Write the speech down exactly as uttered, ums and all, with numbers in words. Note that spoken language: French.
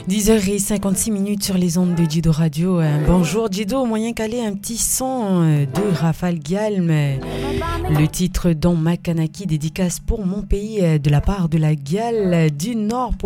dix heures cinquante-six minutes sur les ondes de Dido Radio. Bonjour Dido, moyen calé, un petit son de Rafale Guilhem. Le titre Don Makanaki, dédicace pour mon pays de la part de la Galles du Nord.